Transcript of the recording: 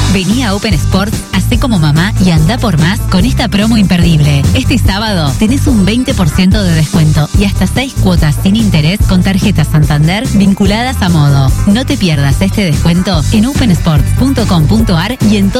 Vení a Open Sports, hacé como mamá y anda por más con esta promo imperdible. Este sábado tenés un 20% de descuento y hasta 6 cuotas sin interés con tarjeta Santander vinculadas a Modo. No te pierdas este descuento en opensports.com.ar y en todo